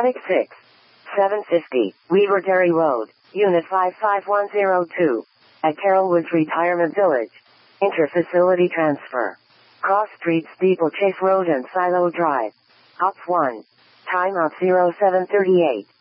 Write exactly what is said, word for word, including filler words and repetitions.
Attic six. seven fifty, Weaver Dairy Road, Unit five five one zero two. At Carrollwoods Retirement Village. Interfacility transfer. Cross Street, Steeplechase Road and Silo Drive. Op one. Time of zero seven thirty-eight.